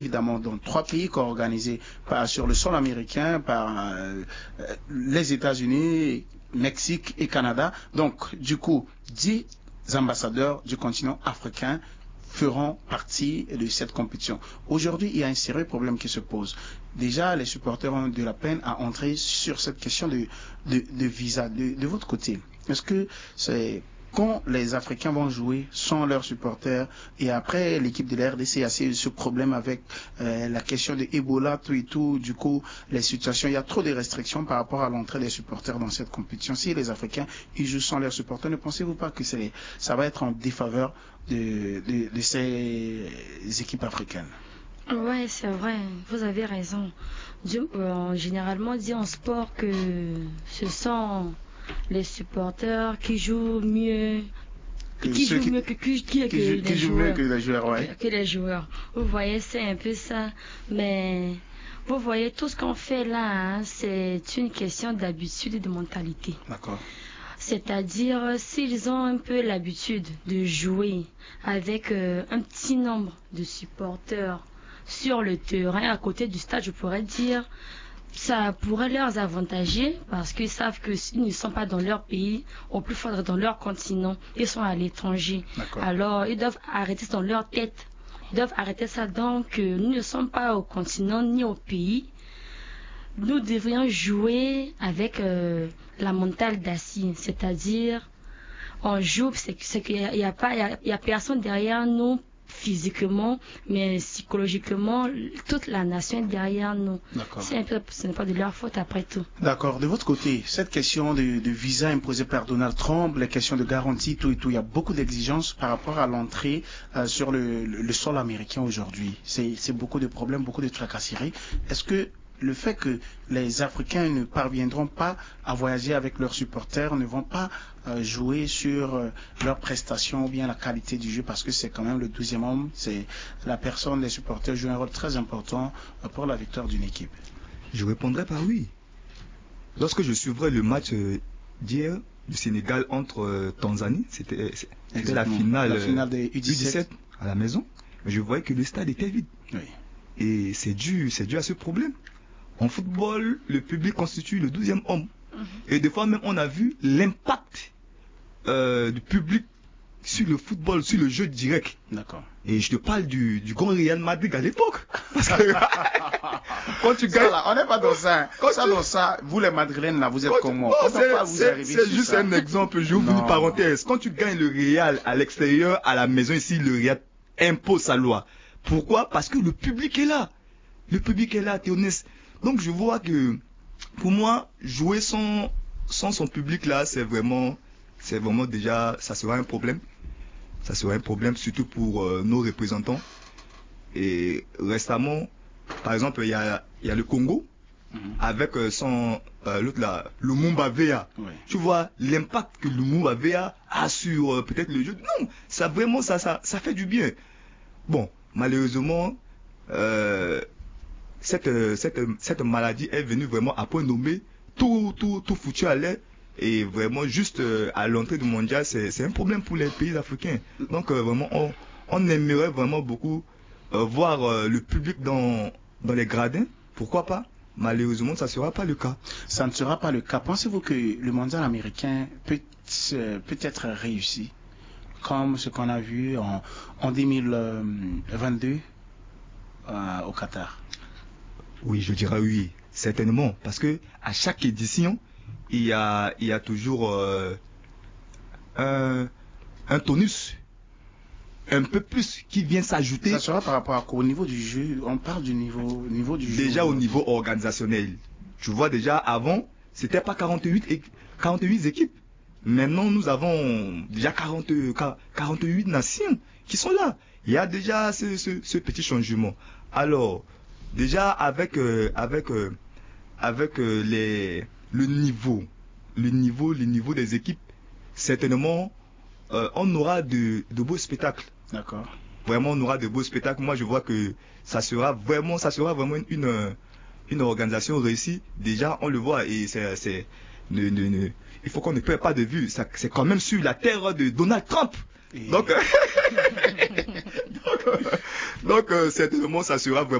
évidemment dans 3 pays co-organisés sur le sol américain par les États-Unis, Mexique et Canada. Donc, du coup, 10 ambassadeurs du continent africain feront partie de cette compétition. Aujourd'hui, il y a un sérieux problème qui se pose. Déjà, les supporters ont de la peine à entrer sur cette question de visa. De votre côté, est-ce que c'est quand les Africains vont jouer sans leurs supporters et après l'équipe de la RDC a ce problème avec la question de Ebola, tout et tout, du coup, les situations, il y a trop de restrictions par rapport à l'entrée des supporters dans cette compétition. Si les Africains ils jouent sans leurs supporters, ne pensez-vous pas que ça va être en défaveur de ces équipes africaines? Ouais, c'est vrai, vous avez raison. Généralement, dit en sport que ce sont les supporters qui jouent mieux, qui jouent mieux que les joueurs. Ouais. Que les joueurs. Vous voyez, c'est un peu ça. Mais vous voyez, tout ce qu'on fait là, hein, c'est une question d'habitude et de mentalité. D'accord. C'est-à-dire, s'ils ont un peu l'habitude de jouer avec un petit nombre de supporters sur le terrain, à côté du stade, je pourrais dire, ça pourrait leur avantager parce qu'ils savent que s'ils ne sont pas dans leur pays, au plus fort dans leur continent, ils sont à l'étranger. Alors, ils doivent arrêter ça dans leur tête. Ils doivent arrêter ça. Donc, nous ne sommes pas au continent ni au pays. Nous devrions jouer avec la mentale d'acier, c'est-à-dire on joue, c'est qu'il n'y a personne derrière nous physiquement, mais psychologiquement, toute la nation est derrière nous. Ce n'est pas de leur faute après tout. D'accord. De votre côté, cette question de visa imposé par Donald Trump, les questions de garantie, tout et tout, il y a beaucoup d'exigences par rapport à l'entrée sur le sol américain aujourd'hui. C'est beaucoup de problèmes, beaucoup de tracasseries. Est-ce que le fait que les Africains ne parviendront pas à voyager avec leurs supporters, ne vont pas jouer sur leurs prestations ou bien la qualité du jeu, parce que c'est quand même le 12e homme, c'est la personne, les supporters jouent un rôle très important pour la victoire d'une équipe? Je répondrai par oui. Lorsque je suivrai le match d'hier du Sénégal entre Tanzanie, c'était la finale des U17 à la maison, mais je voyais que le stade était vide. Oui. Et c'est dû à ce problème. En football, le public constitue le 12e homme. Et des fois même, on a vu l'impact du public sur le football, sur le jeu direct. D'accord. Et je te parle du grand Real Madrid à l'époque. Parce que quand tu gagnes... on n'est pas dans ça. Dans ça, vous les Madrilènes, là, vous êtes comme moi. C'est juste un exemple, j'ouvre une parenthèse. Quand tu gagnes le Real à l'extérieur, à la maison ici, le Real impose sa loi. Pourquoi? Parce que le public est là. Le public est là, Théonès. Donc je vois que, pour moi, jouer sans son public là, c'est vraiment déjà, ça sera un problème. Ça sera un problème surtout pour nos représentants. Et récemment, par exemple, il y a le Congo, avec l'autre là, Lumumba Veya. Oui. Tu vois l'impact que Lumumba Veya a sur peut-être le jeu. Non, ça vraiment, ça fait du bien. Bon, malheureusement, cette maladie est venue vraiment à point nommé, tout foutu à l'air, et vraiment juste à l'entrée du mondial, c'est un problème pour les pays africains. Donc vraiment, on aimerait vraiment beaucoup voir le public dans les gradins, pourquoi pas. Malheureusement, ça ne sera pas le cas. Ça ne sera pas le cas. Pensez-vous que le mondial américain peut être réussi, comme ce qu'on a vu en 2022 au Qatar? Oui, je dirais oui, certainement, parce que à chaque édition, il y a toujours un tonus un peu plus qui vient s'ajouter. Ça sera par rapport au niveau du jeu. On parle du niveau du jeu. Déjà au niveau organisationnel. Tu vois, déjà avant, c'était pas 48 équipes. Maintenant, nous avons déjà 48 nations qui sont là. Il y a déjà ce petit changement. Alors, déjà avec le niveau des équipes, certainement on aura de beaux spectacles. D'accord. Vraiment, on aura de beaux spectacles. Moi, je vois que ça sera vraiment une organisation réussie. Déjà, on le voit, et il faut qu'on ne perde pas de vue. C'est quand même sur la terre de Donald Trump. Donc, certainement, ça sera vraiment